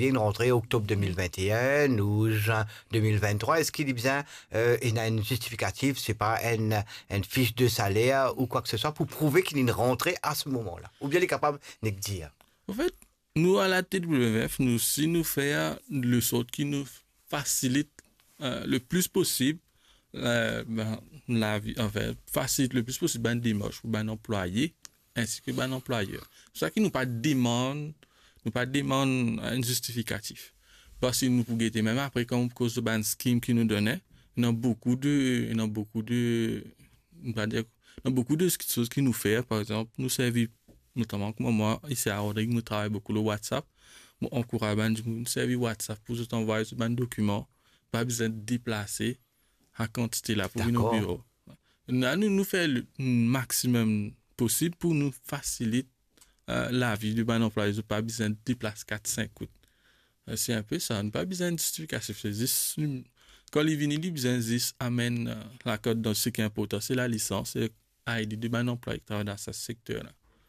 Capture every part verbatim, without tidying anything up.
dire une rentrée octobre deux mille vingt et un ou juin deux mille vingt-trois, est-ce qu'il est bien, euh, il y a une justificative, c'est pas une, une fiche de salaire ou quoi que ce soit pour prouver qu'il y a une rentrée à ce moment-là? Ou bien il est capable de dire? En fait, nous, à la T W F, nous, si nous faisons le sort qui nous facilite euh, le plus possible euh, ben, la vie, en fait, facilite le plus possible une démarche pour un employé ainsi que un employeur. C'est ça qui nous pas demande, nous pas demande un justificatif. Parce que nous pouvons même après, comme cause de ban scheme qui nous donnait, il y a beaucoup de, il y a beaucoup de, on va dire, il y a beaucoup de choses qui nous fait, par exemple, nous servir notamment comme moi, ici à Rodrigue, nous travaillons beaucoup le WhatsApp. Moi, on encourage nous servir WhatsApp pour vous envoyer ce document. Pas besoin de déplacer à quantité là pour venir au bureau. Là, nous nous faisons le maximum possible pour nous faciliter euh, la vie du bon employé. Pas besoin de déplacer quatre cinq coups. Euh, c'est un peu ça. Nous pas besoin de justification. C'est juste, quand il vient, il besoin juste amène euh, la code dans ce qui est important. C'est la licence et I D du bon employé qui travaille dans ce secteur-là.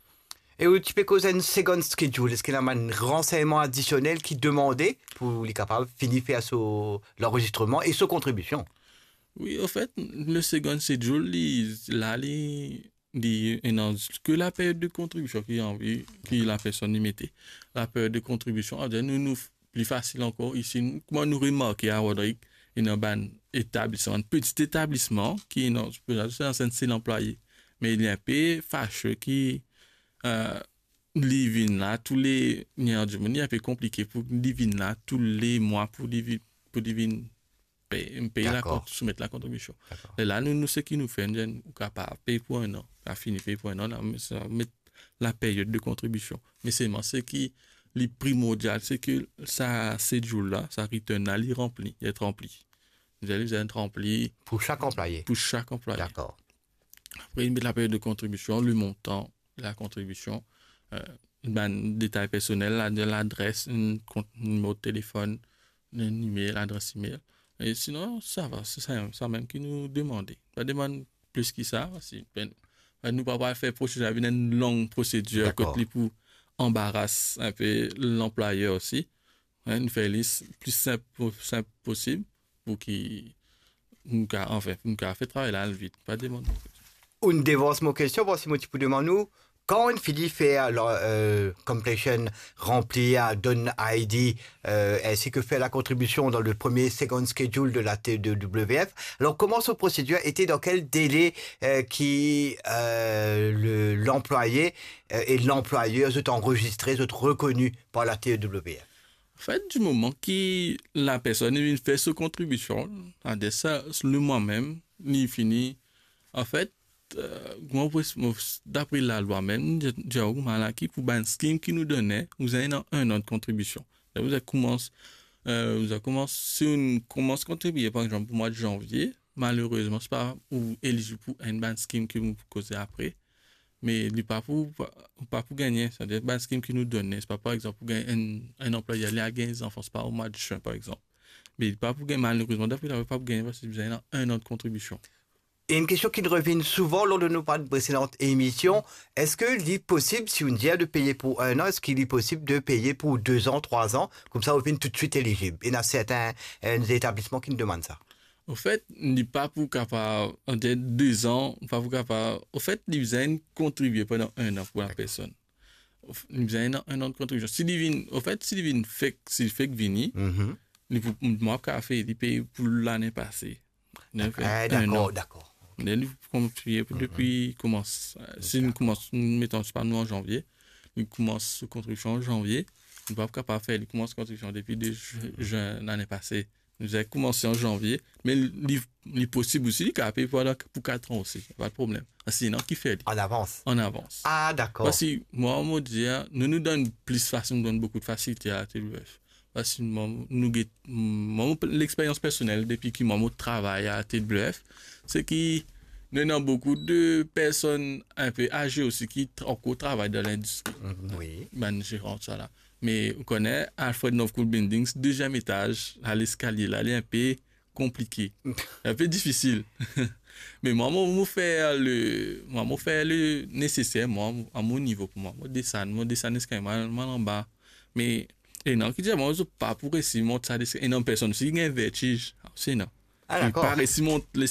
Et où tu peux causer une second schedule? Est-ce qu'il y a un renseignement additionnel qui demandait pour les capables de finir faire l'enregistrement et sa contribution? Oui, au fait, le second schedule, il, là, il, il, il, que la période de contribution qui a envie, qui la personne y mettait. La période de contribution, nous, nous, plus facile encore ici, comment nous remarquer à Rodrigue, il y a un établissement, un petit établissement qui est c'est l'employé. Mais il y a un peu fâcheux qui, euh, living là, tous les, il y a un peu compliqué pour living là, tous les mois pour living, pour living, payer, payer la, soumettre la contribution. Et là, nous, nous, ce qui nous fait, nous sommes capables de payer pour un an, à finir payer pour un an, là, mettre la période de contribution. Mais c'est ce qui est primordial, c'est que ça, ces jours-là, ça return là, il rempli, il est rempli. Vous allez être rempli. Pour chaque employé. Pour chaque employé. D'accord. Après, il met la période de contribution, le montant, la contribution, euh, ben, détails personnels, l'adresse, un numéro de téléphone, un email, l'adresse email. Et sinon, ça va, c'est ça, ça même qui nous demande. Pas demande plus que ça. Si, ben, nous ne pouvons pas faire procédure, une longue procédure pour embarrasser un peu l'employeur aussi. Hein, nous faisons liste plus simple, simple possible pour qu'il nous en fait, nous fait travailler là vite, pas demander. Une dévance mon question, parce que tu peux demander nous, quand une fille fait la euh, completion remplie à donne I D euh, ainsi que fait la contribution dans le premier second schedule de la T W F, alors comment cette procédure était, dans quel délai euh, qui euh, l'employé le, euh, et l'employeur sont enregistrés, sont reconnus par la T W F? En fait, du moment que la personne fait sa contribution, le moi-même, il finit, en fait, euh, d'après la loi même, j'ai un qui pour un scheme qui nous donnait, vous avez un an de contribution. Vous avez commencé, euh, vous avez commencé, si on commence à contribuer, par exemple, au mois de janvier, malheureusement, c'est pas ou éligible pour un ban scheme que vous causez après. Mais il pas pour pas pour gagner, c'est-à-dire un scheme qui nous donne, c'est pas par exemple pour gagner un, un employé aller à gagner des enfants, c'est pas au mois de juin par exemple. Mais il pas pour gagner, malheureusement, d'après il pas pour gagner parce que vous avez un an de contribution. Et une question qui revient souvent lors de nos précédentes émissions, est-ce qu'il est possible, si on dit de payer pour un an, est-ce qu'il est possible de payer pour deux ans, trois ans, comme ça on devient tout de suite éligible? Il y a certains euh, établissements qui nous demandent ça. Au fait, il n'est pas pour capable, en deux ans, pas pour capable. Au fait, il vient contribuer pendant un an pour la personne. Il vient un an de contribution. Si il vient, au fait, s'il vient fait, s'il fait venir, mm-hmm. moi, qu'a fait, il paye pour l'année passée. Ah, d'accord, d'accord. Il contribuer mm-hmm. depuis, il commence, si nous commençons, mettons, pas nous en janvier, il commence sa contribution en janvier, il n'est pas capable de faire, il commence sa contribution depuis juin l'année passée. Nous avons commencé en janvier, mais il est possible aussi qu'il a payé pour quatre ans aussi, pas de problème. Sinon, qui fait? En avance. En avance. Ah, d'accord. Parce que moi, on me dit, nous nous donne plus facile, nous donne beaucoup de facilité à la T W F. Parce que nous, l'expérience personnelle, depuis que moi, je travaille à la T W F, c'est qu'il y a beaucoup de personnes un peu âgées aussi qui encore travaillent dans l'industrie. Oui. Ben, je rentre ça là. Mais on connaît Alfred Northcote Buildings, deuxième étage, à l'escalier là, il est un peu compliqué, un peu difficile. Mais moi, je fais le, moi, je fais le nécessaire, moi, à mon niveau pour moi. Je descends, je descends l'escalier, moi, en bas. Mais Et non, qui dit, moi, je pas pour essayer monter ça, et non, personne, si il y a un vertige, c'est non. Ah, Il d'accord. pas essayer monter